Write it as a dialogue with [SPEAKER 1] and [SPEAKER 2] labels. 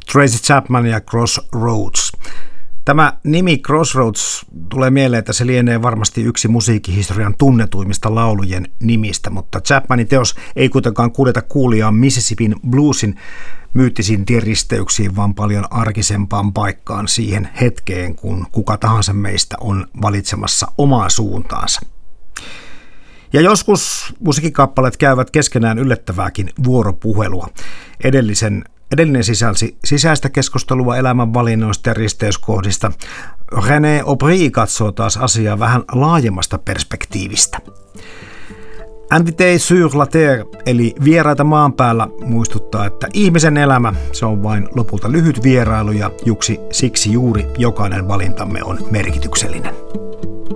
[SPEAKER 1] Tracy Chapman ja Crossroads. Tämä nimi Crossroads tulee mieleen, että se lienee varmasti yksi musiikkihistorian tunnetuimmista laulujen nimistä, mutta Chapmanin teos ei kuitenkaan kuljeta kuulijaan Mississippin bluesin myyttisiin tienristeyksiin, vaan paljon arkisempaan paikkaan, siihen hetkeen, kun kuka tahansa meistä on valitsemassa omaa suuntaansa. Ja joskus musiikkikappaleet käyvät keskenään yllättävääkin vuoropuhelua. Edellinen sisälsi sisäistä keskustelua elämänvalinnoista ja risteyskohdista. René Aubry katsoo taas asiaa vähän laajemmasta perspektiivistä. Invité sur la terre, eli vieraita maan päällä, muistuttaa, että ihmisen elämä, se on vain lopulta lyhyt vierailu ja siksi juuri jokainen valintamme on merkityksellinen.